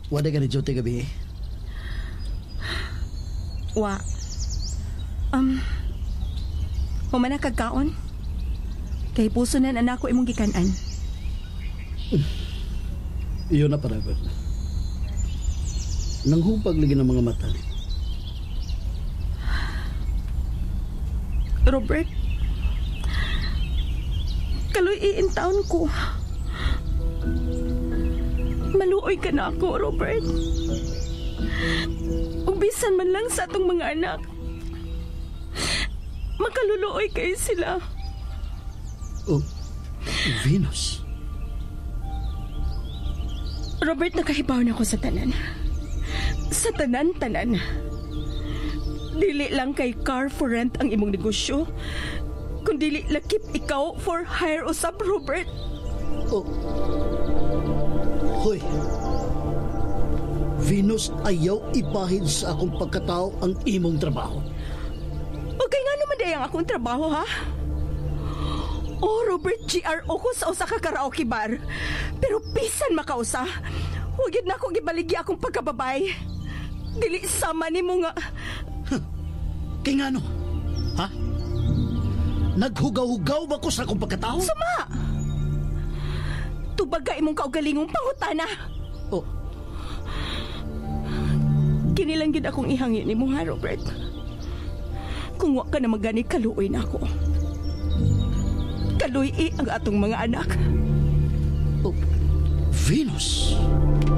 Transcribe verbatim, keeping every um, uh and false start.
Wala ka ni Jote gabi. Wa. Um, humana kagkaon. Kay puso na anak ko imong gikanan. Iyon na paragon. Nanghupag lagi ng mga mata. Robert, kaloy iin taon ko. Maluoy ka na ako, Robert. Ubisan man lang sa atong mga anak. Makaluluoy kayo sila. Oh, Venus. Robert, nakahibaw na ako sa tanan. Sa tanan-tanan. Dili lang kay car for rent ang imong negosyo, kundi lakip ikaw for hire usap, Robert. Oh. Hoy. Venus, ayaw ibahin sa akong pagkatao ang imong trabaho. Okay nga naman day ang akong trabaho, ha? Oh, Robert, G R O ko sa usa ka karaoke bar. Pero pisan makausa. Huwag yun na akong ibaligi akong pagkababay. Dili sama ni mo nga. Huh. Kaya nga no? Ha? Naghugaw-hugaw ba ko sa akong pagkatao? Suma! Tubagay mong kaugalingong pangutana. Oh. Kinilang gid akong ihangin ni mo, ha, Robert? Kung wa ka na magani, kaluoy na ako. Kaluoy ang atong mga anak. Oh. Venus!